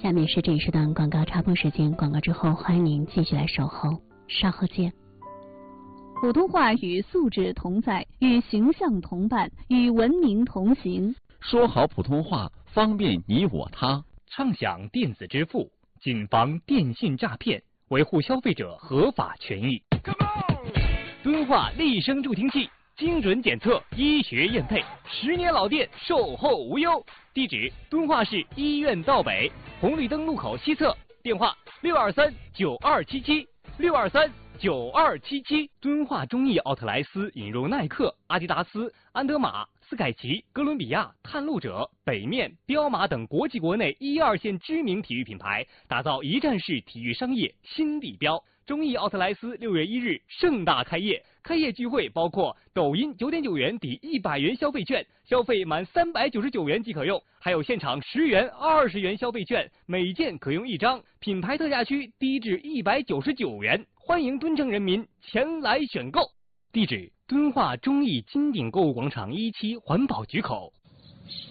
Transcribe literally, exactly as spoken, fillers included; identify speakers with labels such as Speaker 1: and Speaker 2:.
Speaker 1: 下面是这一时段广告插播时间，广告之后欢迎您继续来守候，稍后见。
Speaker 2: 普通话与素质同在，与形象同伴，与文明同行。
Speaker 3: 说好普通话，方便你我他。
Speaker 4: 畅享电子支付，谨防电信诈骗，维护消费者合法权益。敦化立声助听器，精准检测，医学验配，十年老店，售后无忧。地址：敦化市医院道北红绿灯路口西侧，电话：六二三九二七七六二三九二七七。敦化中艺奥特莱斯引入耐克、阿迪达斯、安德玛、斯凯奇、哥伦比亚、探路者、北面、彪马等国际国内一二线知名体育品牌，打造一站式体育商业新地标。中艺奥特莱斯六月一日盛大开业，开业聚会包括抖音九点九元抵一百元消费券，消费满三百九十九元即可用，还有现场十元、二十元消费券，每件可用一张，品牌特价区低至一百九十九元，欢迎敦城人民前来选购。地址：敦化中艺金鼎购物广场一期环保局口。